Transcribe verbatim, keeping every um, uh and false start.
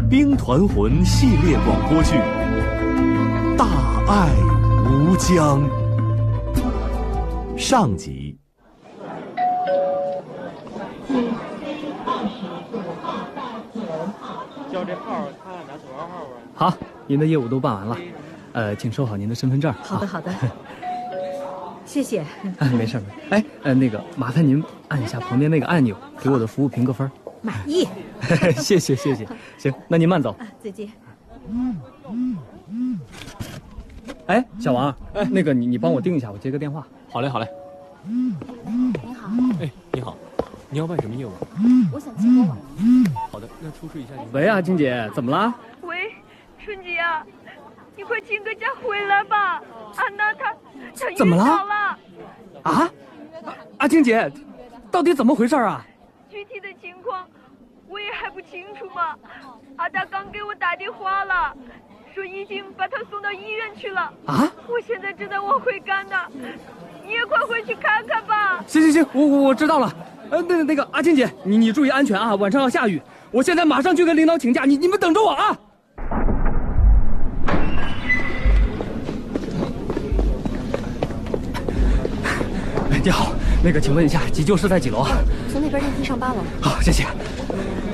兵团魂》系列广播剧《大爱无疆》上集。 叫这号看拿多少号啊？ 好，您的业务都办完了，呃，请收好您的身份证。 好的，好的，谢谢。 哎，没事没事。哎，呃，那个麻烦您按一下旁边那个按钮，给我的服务评个分。 满意。 谢谢谢谢。行，那您慢走。 啊，再见。 哎，小王，哎，那个你你帮我盯一下，我接个电话。 好嘞好嘞。 您好。 哎，你好，你要办什么业务？ 我想进锅碗。 好的，那出示一下。 喂啊，金姐，怎么了？ 喂，春姐啊，你快请个假回来吧。安娜她她晕怎么了？ 倒了。 啊？阿金姐，到底怎么回事啊？ 具体的情况我也还不清楚嘛。阿达刚给我打电话了，说已经把他送到医院去了。 啊？ 我现在正在往回赶呢，你也快回去看看吧。 行行行，我我我知道了。呃，那那个阿金姐，你你注意安全啊，晚上要下雨。我现在马上去跟领导请假，你你们等着我啊。你好，那个请问一下，急救室在几楼啊？ 从那边电梯上八楼。 好，谢谢。